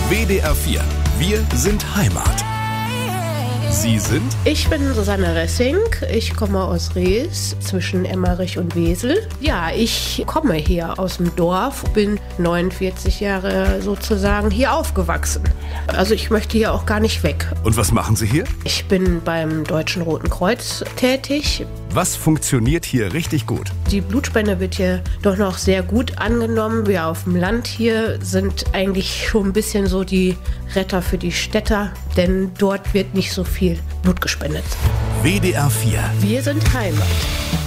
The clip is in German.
WDR 4. Wir sind Heimat. Sie sind? Ich bin Susanne Ressing. Ich komme aus Rees zwischen Emmerich und Wesel. Ja, ich komme hier aus dem Dorf, bin 49 Jahre sozusagen hier aufgewachsen. Also ich möchte hier auch gar nicht weg. Und was machen Sie hier? Ich bin beim Deutschen Roten Kreuz tätig. Was funktioniert hier richtig gut? Die Blutspende wird hier doch noch sehr gut angenommen. Wir auf dem Land hier sind eigentlich schon ein bisschen so die Retter für die Städter, denn dort wird nicht so viel Blut gespendet. WDR 4. Wir sind Heimat.